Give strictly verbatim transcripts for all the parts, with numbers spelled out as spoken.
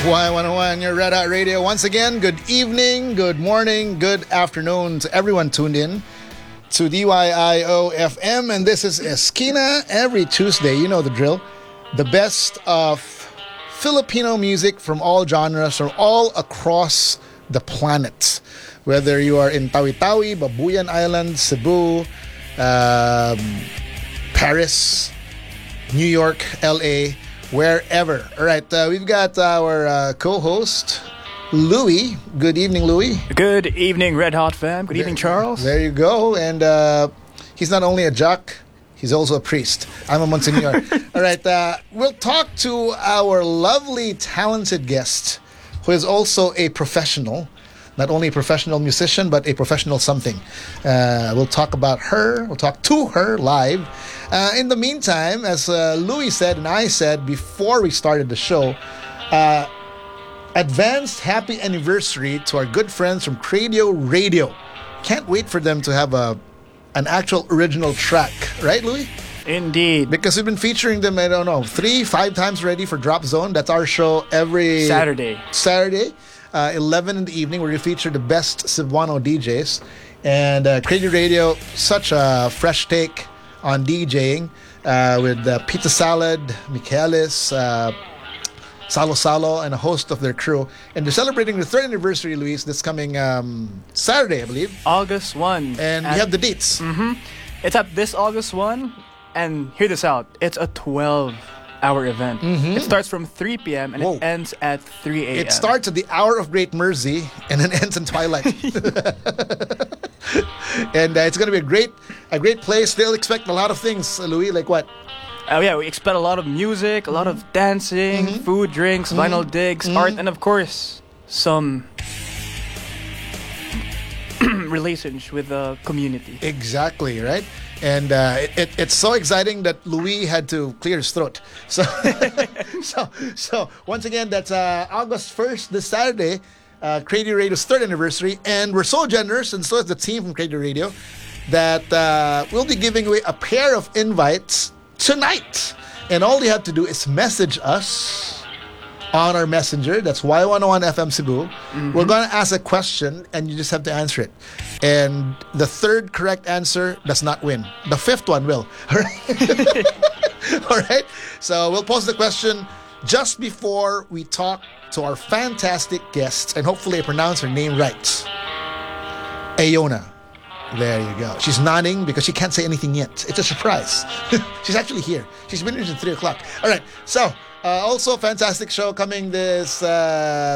Y one oh one, your Red Hot Radio. Once again, good evening, good morning, good afternoon to everyone tuned in to D Y I O F M. And this is Esquina every Tuesday. You know the drill. The best of Filipino music from all genres from all across the planet. Whether you are in Tawi-Tawi, Babuyan Island, Cebu, um, Paris, New York, L A, wherever. All right, uh, we've got our uh, co-host, Louie. Good evening, Louie. Good evening, Red Hot fam. Good evening, Charles. There you go. And uh, he's not only a jock, he's also a priest. I'm a Monsignor. All right, uh, we'll talk to our lovely, talented guest, who is also a professional. Not only a professional musician, but a professional something. Uh, we'll talk about her. We'll talk to her live. Uh, in the meantime, as uh, Louie said and I said before we started the show, uh, advanced happy anniversary to our good friends from Cradio Radio. Can't wait for them to have a an actual original track. Right, Louie? Indeed. Because we've been featuring them, I don't know, three, five times already for Drop Zone. That's our show every... Saturday. Saturday. Uh, eleven in the evening, where we feature the best Cebuano D Js. And uh, Crazy Radio, such a fresh take on DJing uh, with uh, Pizza Salad, Michaelis, uh, Salo Salo, and a host of their crew. And they're celebrating their third anniversary, Luis, this coming um, Saturday, I believe. August first. And, and we have the dates. Mm-hmm. It's up this August first. And hear this out. It's a twelve-hour event. Mm-hmm. It starts from three p.m. and Whoa. It ends at three a.m. It starts at the hour of great mercy and then ends in twilight. And uh, it's going to be a great a great place. They'll expect a lot of things, Louis. Like what? Oh, yeah. We expect a lot of music, a lot of dancing, mm-hmm. food, drinks, mm-hmm. vinyl digs, mm-hmm. art, and of course, some relations with the community. Exactly, right? And uh, it, it, it's so exciting that Louis had to clear his throat. So, so, so once again, that's uh, August first, this Saturday, uh, Crazy Radio's third anniversary. And we're so generous, and so is the team from Crazy Radio, that uh, we'll be giving away a pair of invites tonight. And all you have to do is message us on our messenger. That's Y one oh one F M Cebu. Mm-hmm. We're going to ask a question, and you just have to answer it. And the third correct answer does not win. The fifth one will. All right? All right? So we'll pose the question just before we talk to our fantastic guests, and hopefully I pronounce her name right. Ayona. There you go. She's nodding because she can't say anything yet. It's a surprise. She's actually here. She's been here since three o'clock. All right. So, uh, also fantastic show coming this uh,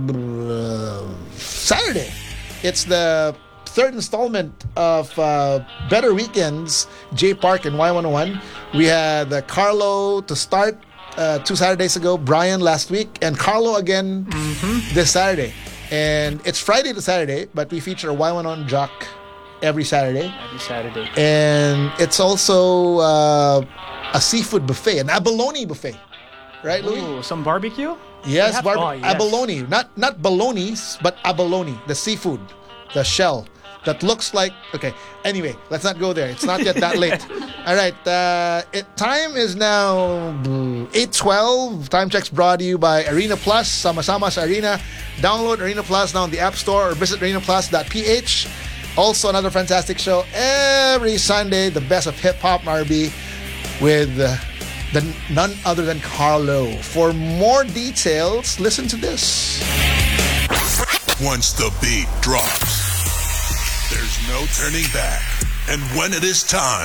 uh, Saturday. It's the third installment of uh, Better Weekends, J Park and Y one oh one. We had uh, Carlo to start uh, two Saturdays ago, Brian last week, and Carlo again mm-hmm. this Saturday. And it's Friday to Saturday, but we feature a Y one oh one jock every Saturday. Every Saturday. And it's also uh, a seafood buffet, an abalone buffet. Right, Louis? Ooh, some barbecue? Yes, barbe- oh, yes. abalone. Not not bolognese, but abalone, the seafood, the shell that looks like... Okay, anyway, let's not go there. It's not yet that late. All right, uh, it, time is now eight twelve. Time check's brought to you by Arena Plus, Sama-sama sa Arena. Download Arena Plus now on the App Store or visit arena plus dot p h. Also, another fantastic show every Sunday, the best of hip-hop and R and B with uh, the, none other than Carlo. For more details, listen to this. Once the beat drops, there's no turning back. And when it is time